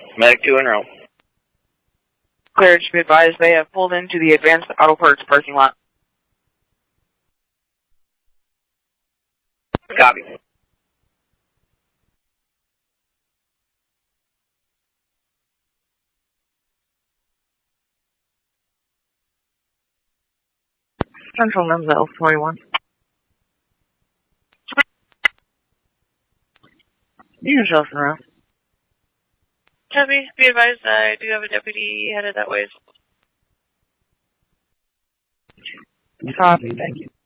Medic 2 in row. Cleared to be advised they have pulled into the Advanced Auto Parts parking lot. Copy. Central Numsville 41. You can show us around. Copy. Be advised, I do have a deputy headed that way. Copy, thank you.